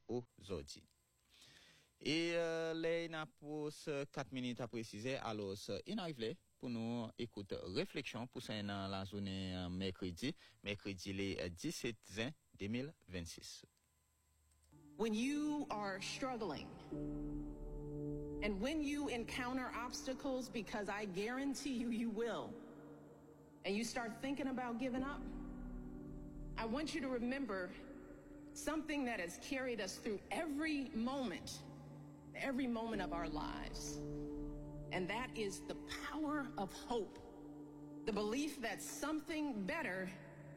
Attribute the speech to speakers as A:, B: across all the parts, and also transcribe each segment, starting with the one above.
A: aujourd'hui. Et les n'a pour 4 minutes à préciser, alors il arrive pour nous écouter réflexion pour ça dans la journée mercredi le 17 juin 2026.
B: When you are struggling and when you encounter obstacles, because I guarantee you will, and you start thinking about giving up, I want you to remember something that has carried us through every moment of our lives. And that is the power of hope. The belief that something better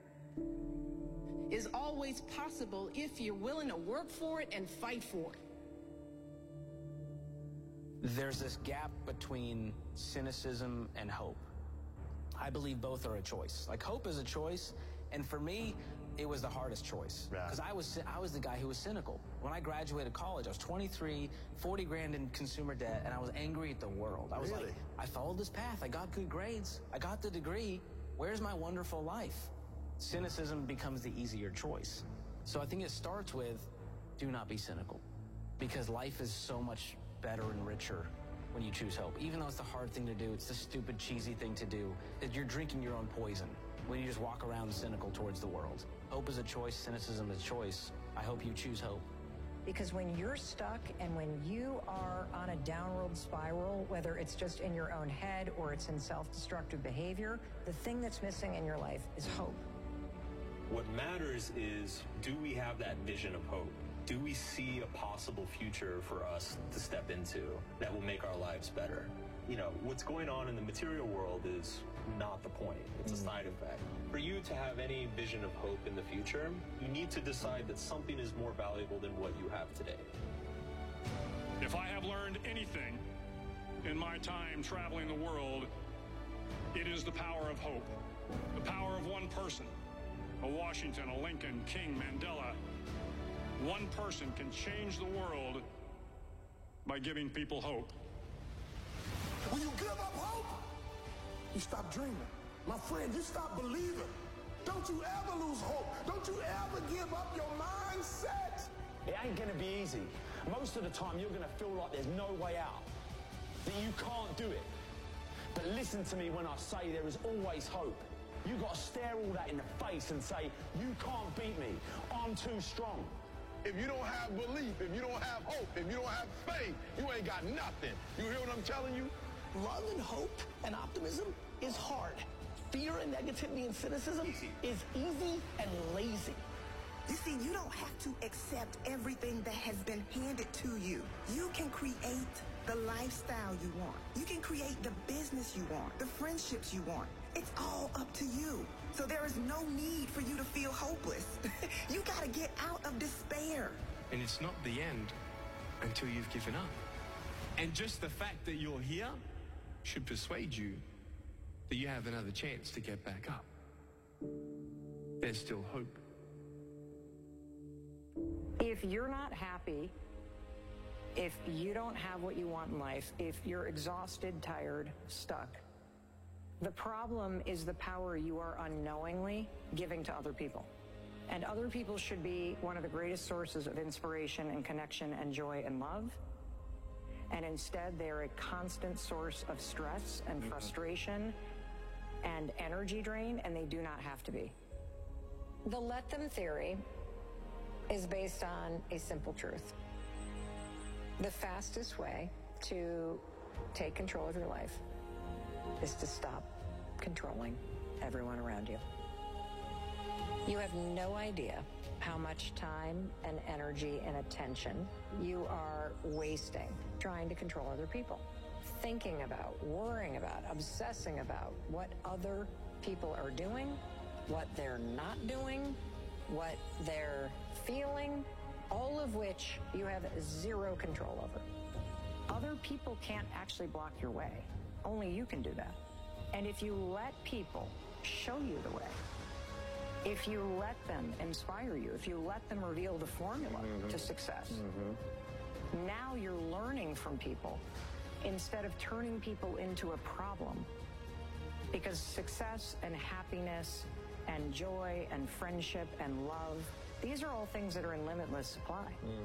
B: is always possible if you're willing to work for it and fight for it.
C: There's this gap between cynicism and hope. I believe both are a choice. Like, hope is a choice, and for me, it was the hardest choice. Because I was the guy who was cynical. When I graduated college, I was 23, 40 grand in consumer debt, and I was angry at the world. I was like, I followed this path. I got good grades. I got the degree. Where's my wonderful life? Cynicism becomes the easier choice. So I think it starts with, do not be cynical. Because life is so much better and richer when you choose hope. Even though it's the hard thing to do, it's the stupid, cheesy thing to do, that you're drinking your own poison when you just walk around cynical towards the world. Hope is a choice, cynicism is a choice. I hope you choose hope.
D: Because when you're stuck and when you are on a downward spiral, whether it's just in your own head or it's in self-destructive behavior, the thing that's missing in your life is hope.
E: What matters is, do we have that vision of hope? Do we see a possible future for us to step into that will make our lives better? You know, what's going on in the material world is not the point. It's a side effect. For you to have any vision of hope in the future, you need to decide that something is more valuable than what you have today.
F: If I have learned anything in my time traveling the world, it is the power of hope. The power of one person, a Washington, a Lincoln, King, Mandela. One person can change the world by giving people hope.
G: When you give up hope, you stop dreaming. My friend, you stop believing. Don't you ever lose hope. Don't you ever give up your mindset.
H: It ain't gonna be easy. Most of the time, you're gonna feel like there's no way out, that you can't do it. But listen to me when I say there is always hope. You gotta stare all that in the face and say, you can't beat me. I'm too strong.
G: If you don't have belief, if you don't have hope, if you don't have faith, you ain't got nothing. You hear what I'm telling you?
I: Love and hope and optimism is hard. Fear and negativity and cynicism is easy and lazy.
J: You see, you don't have to accept everything that has been handed to you. You can create the lifestyle you want. You can create the business you want, the friendships you want. It's all up to you. So there is no need for you to feel hopeless. You got to get out of despair.
K: And it's not the end until you've given up. And just the fact that you're here should persuade you that you have another chance to get back up. There's still hope.
D: If you're not happy, if you don't have what you want in life, if you're exhausted, tired, stuck, the problem is the power you are unknowingly giving to other people. And other people should be one of the greatest sources of inspiration and connection and joy and love. And instead, they're a constant source of stress and frustration and energy drain, and they do not have to be. The let them theory is based on a simple truth. The fastest way to take control of your life is to stop controlling everyone around you. You have no idea how much time and energy and attention you are wasting trying to control other people. Thinking about, worrying about, obsessing about what other people are doing, what they're not doing, what they're feeling, all of which you have zero control over. Other people can't actually block your way. Only you can do that. And if you let people show you the way, if you let them inspire you, if you let them reveal the formula to success, now you're learning from people instead of turning people into a problem. Because success and happiness and joy and friendship and love, these are all things that are in limitless supply.